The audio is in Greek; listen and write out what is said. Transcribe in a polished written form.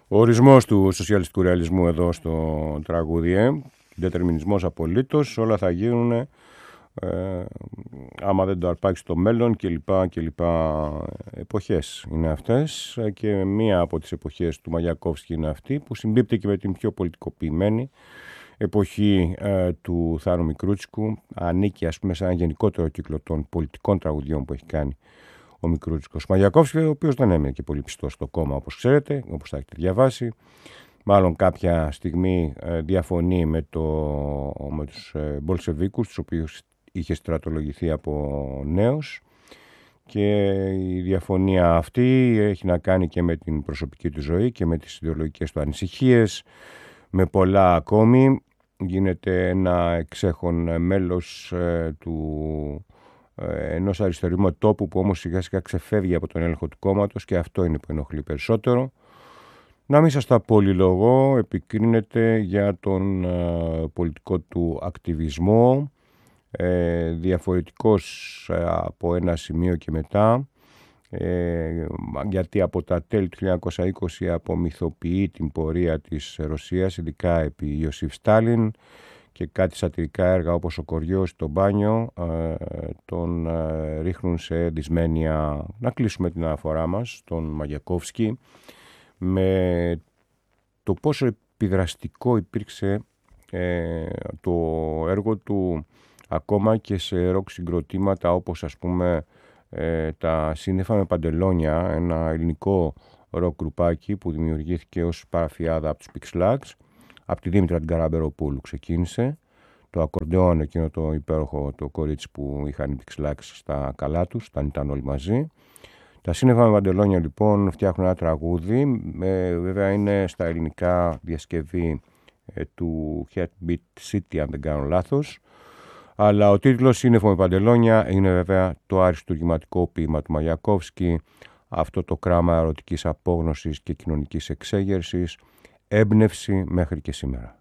Ο ορισμός του σοσιαλιστικού ρεαλισμού εδώ στο τραγούδι, δετερμινισμός απολύτως, όλα θα γίνουν άμα δεν το αρπάξει το μέλλον κλπ. Εποχές είναι αυτές, και μία από τις εποχές του Μαγιακόφσκι είναι αυτή που συμπίπτει και με την πιο πολιτικοποιημένη εποχή του Θάνου Μικρούτσικου. Ανήκει, ας πούμε, σε ένα γενικότερο κύκλο των πολιτικών τραγουδιών που έχει κάνει ο Μικρούτσικος. Μαγιακόφσκι, ο οποίος δεν έμεινε και πολύ πιστός στο κόμμα, όπως ξέρετε, όπως θα έχετε διαβάσει. Μάλλον κάποια στιγμή διαφωνεί με τους Μπολσεβίκους, τους οποίους είχε στρατολογηθεί από νέος, και η διαφωνία αυτή έχει να κάνει και με την προσωπική του ζωή και με τις ιδεολογικές του ανησυχίες, με πολλά ακόμη. Γίνεται ένα εξέχον μέλος ενός αριστερού μετώπου που όμως σιγά σιγά ξεφεύγει από τον έλεγχο του κόμματος, και αυτό είναι που ενοχλεί περισσότερο. Να μην σας τα πολυλογώ, επικρίνεται για τον πολιτικό του ακτιβισμό, διαφορετικός από ένα σημείο και μετά, γιατί από τα τέλη του 1920 απομυθοποιεί την πορεία της Ρωσίας, ειδικά επί Ιωσήφ Στάλιν, και κάτι σατυρικά έργα όπως ο Κοριός στο μπάνιο τον ρίχνουν σε δυσμένεια. Να κλείσουμε την αναφορά μας στον Μαγιακόφσκι με το πόσο επιδραστικό υπήρξε το έργο του ακόμα και σε ροκ συγκροτήματα όπως, ας πούμε, τα Σύννεφα με Παντελόνια, ένα ελληνικό ροκ γκρουπάκι που δημιουργήθηκε ως παραφιάδα από τους Pixlax. Από τη Δήμητρα την Καραμπεροπούλου ξεκίνησε. Το ακορντεόν, εκείνο το υπέροχο το κορίτσι που είχαν οι Pixlax στα καλά τους, όταν ήταν όλοι μαζί. Τα Σύννεφα με Παντελόνια λοιπόν φτιάχνουν ένα τραγούδι, βέβαια είναι στα ελληνικά διασκευή του Heartbeat City, αν δεν κάνω λάθος. Αλλά ο τίτλος Σύννεφο με Παντελόνια είναι βέβαια το αριστουργηματικό ποίημα του Μαγιακόφσκι, αυτό το κράμα ερωτικής απόγνωσης και κοινωνικής εξέγερσης, έμπνευση μέχρι και σήμερα.